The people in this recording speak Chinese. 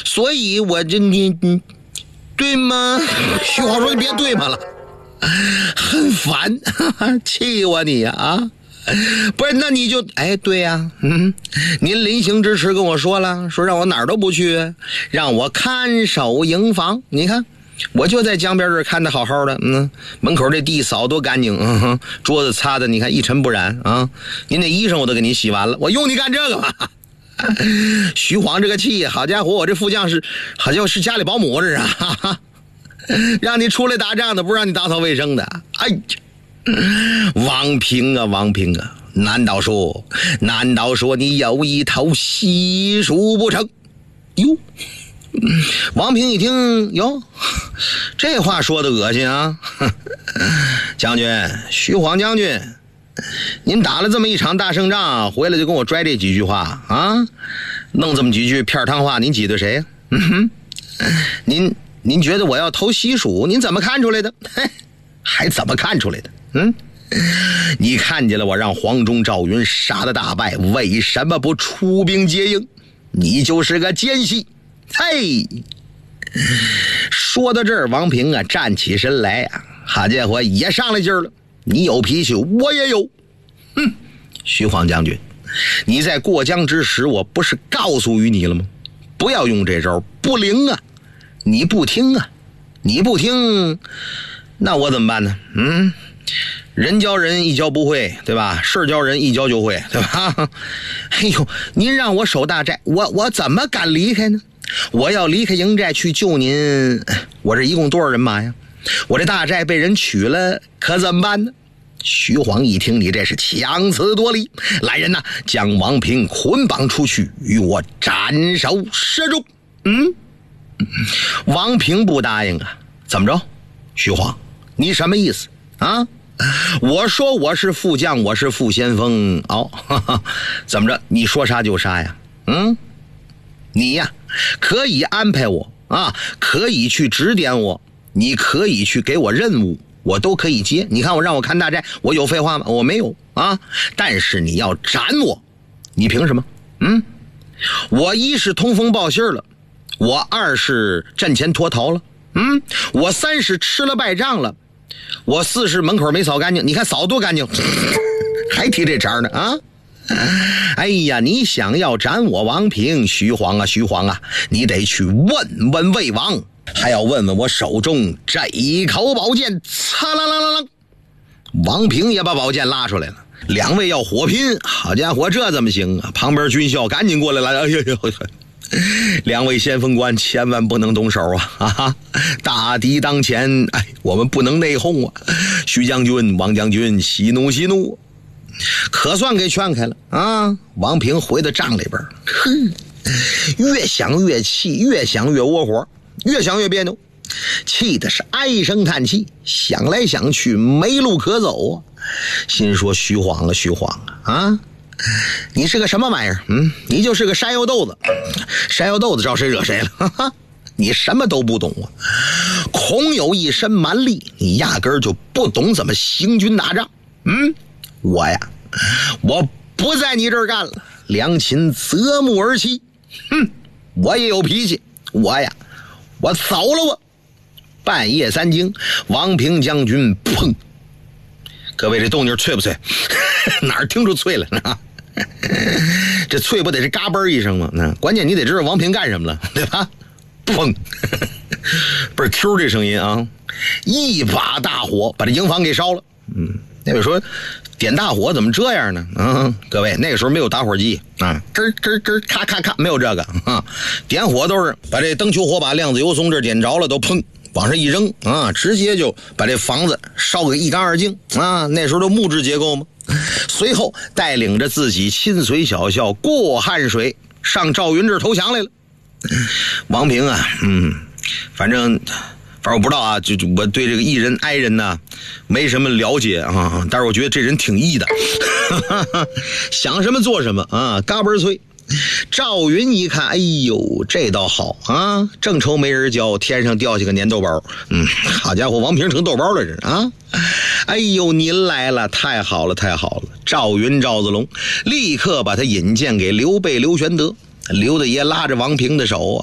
所以我这你对吗？徐晃说你别对吗了，很烦，气我你呀啊！不是，那你就对呀，您临行之时跟我说了，说让我哪儿都不去，让我看守营房。你看，我就在江边这看得好好的，门口这地扫多干净，桌子擦的你看一尘不染啊。您那衣裳我都给您洗完了，我用你干这个吗？徐晃这个气，好家伙，我这副将是好像是家里保姆这是啊，让你出来打仗的，不让你打扫卫生的。哎呀！王平啊，难道说你有一套西术不成？哟，王平一听，哟，这话说的恶心啊！将军，徐晃将军，您打了这么一场大胜仗，回来就跟我拽这几句话啊，弄这么几句片汤话，您挤兑谁呀？您觉得我要投西蜀，您怎么看出来的？还怎么看出来的？你看见了我让黄忠、赵云杀得大败，为什么不出兵接应？你就是个奸细！嘿，说到这儿，王平啊站起身来啊，好家伙也上来劲儿了。你有脾气，我也有。徐晃将军，你在过江之时，我不是告诉于你了吗？不要用这招，不灵啊！你不听啊，你不听，那我怎么办呢？人教人一教不会，对吧？事教人一教就会，对吧？哎呦，您让我守大寨，我怎么敢离开呢？我要离开营寨去救您，我这一共多少人马呀？我这大寨被人取了，可怎么办呢？徐晃一听，你这是强词夺理，来人呐，将王平捆绑出去，与我斩首示众。王平不答应啊，怎么着？徐晃，你什么意思啊？我说我是副将，我是副先锋，怎么着？你说杀就杀呀？你呀，可以安排我啊，可以去指点我，你可以去给我任务，我都可以接。你看我让我看大寨，我有废话吗？我没有啊。但是你要斩我，你凭什么？我一是通风报信了，我二是阵前脱逃了，我三是吃了败仗了。我四是门口没扫干净，你看扫多干净，还提这茬呢啊！哎呀，你想要斩我王平，徐晃啊，你得去问问魏王，还要问问我手中这一口宝剑。擦啦啦啦啦，王平也把宝剑拉出来了。两位要火拼，好家伙，这怎么行啊？旁边军校赶紧过来了，哎呦呦！两位先锋官千万不能动手啊！大敌当前，我们不能内讧啊！徐将军、王将军，息怒，可算给劝开了啊！王平回到帐里边，越想越气，越想越窝火，越想越别扭，气的是唉声叹气，想来想去没路可走啊！心说徐晃啊！你是个什么玩意儿？你就是个山药豆子，山药豆子招谁惹谁了？你什么都不懂啊，空有一身蛮力，你压根儿就不懂怎么行军打仗。我不在你这儿干了。良禽择木而栖，我也有脾气，我走了我。半夜三更，王平将军砰！各位这动静脆不脆？哪儿听出脆了呢？这脆不得是嘎嘣一声吗？关键你得知道王平干什么了，对吧？砰！不是 Q 这声音啊，一把大火把这营房给烧了。那位说点大火怎么这样呢？各位那个时候没有打火机啊，吱吱吱咔咔咔，没有这个啊，点火都是把这灯球火把量子油松这点着了，都砰往上一扔啊，直接就把这房子烧个一干二净啊！那时候都木质结构嘛。随后带领着自己亲随小校过汉水，上赵云这儿投降来了。王平啊，反正我不知道啊，就我对这个艺人哀人呢没什么了解啊，但是我觉得这人挺义的，想什么做什么啊，嘎嘣脆。赵云一看，哎呦，这倒好啊，正愁没人教，天上掉下个粘豆包。好家伙，王平成豆包了这啊！哎呦，您来了，太好了。赵云赵子龙立刻把他引荐给刘备刘玄德，刘大爷拉着王平的手